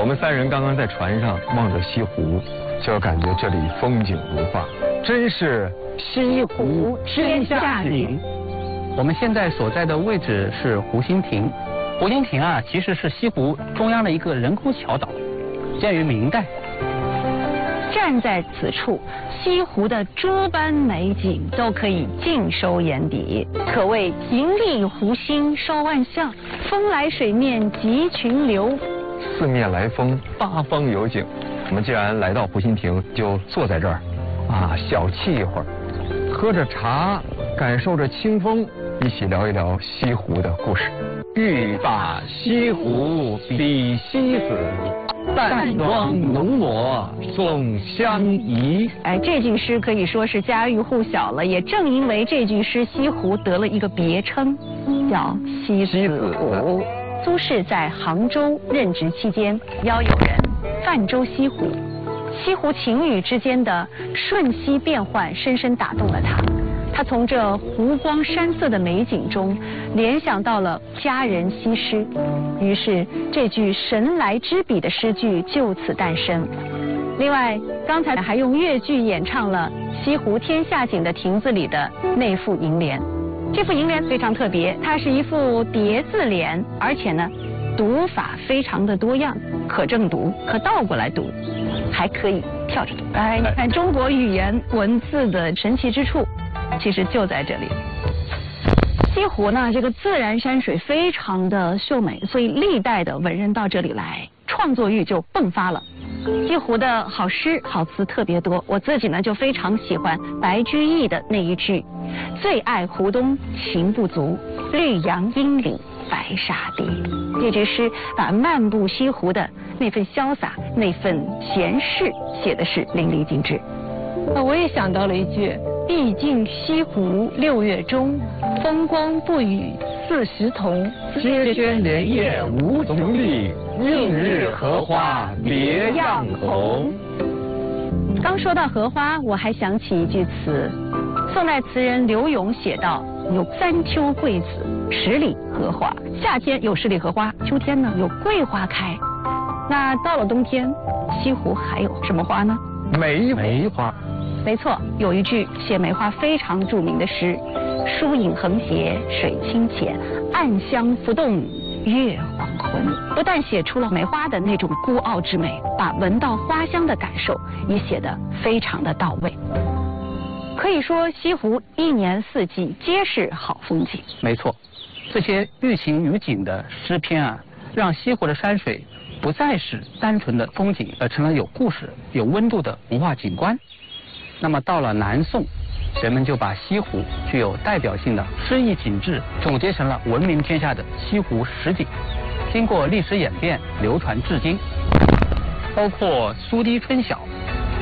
我们三人刚刚在船上望着西湖，就感觉这里风景如画，真是西湖天下景。 我们现在所在的位置是湖心亭。湖心亭啊，其实是西湖中央的一个人工桥岛，建于明代。 站在此处，西湖的诸般美景都可以尽收眼底，可谓盈利湖心烧万象，风来水面集群流， 四面来风，八方有景。我们既然来到湖心亭，就坐在这儿，小憩一会儿，喝着茶，感受着清风，一起聊一聊西湖的故事。欲把西湖比西子，淡妆浓抹总相宜。 这句诗可以说是家喻户晓了。也正因为这句诗，西湖得了一个别称，叫西子湖。苏轼在杭州任职期间，邀友人泛舟西湖，西湖晴雨之间的瞬息变幻，深深打动了他。他从这湖光山色的美景中联想到了佳人西施，于是这句神来之笔的诗句就此诞生。另外，刚才还用粤剧演唱了《西湖天下景》的亭子里的那副楹联。这副楹联非常特别，它是一副叠字联，而且呢，读法非常的多样，可正读，可倒过来读，还可以跳着读。你看中国语言文字的神奇之处，其实就在这里。西湖呢，这个自然山水非常的秀美，所以历代的文人到这里来，创作欲就迸发了。西湖的好诗好词特别多，我自己呢就非常喜欢白居易的那一句：最爱湖东情不足，绿杨阴岭白沙堤。这句诗把漫步西湖的那份潇洒，那份闲适写的是淋漓尽致。 我也想到了一句：毕竟西湖6月中，风光不与40同。 接轩连夜无穷丽，映日荷花别样红。 刚说到荷花，我还想起一句词，宋代词人刘永写道：有三秋桂子，十里荷花。夏天有十里荷花，秋天呢有桂花开。那到了冬天，西湖还有什么花呢？ 梅花。 没错，有一句写梅花非常著名的诗：疏影横斜水清浅，暗香浮动月黄昏。不但写出了梅花的那种孤傲之美，把闻到花香的感受也写得非常的到位。可以说西湖一年四季皆是好风景。 没错，这些寓情于景的诗篇啊，让西湖的山水不再是单纯的风景，而成了有故事、有温度的文化景观。那么到了南宋，人们就把西湖具有代表性的诗意景致总结成了闻名天下的西湖十景，经过历史演变流传至今，包括苏堤春晓、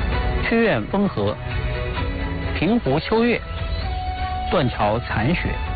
曲院风荷、平湖秋月、断桥残雪、